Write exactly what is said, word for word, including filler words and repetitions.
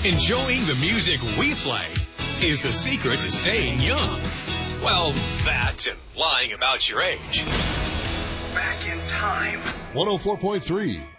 Enjoying the music we play is the secret to staying young. Well, that and lying about your age. Back in time. one oh four point three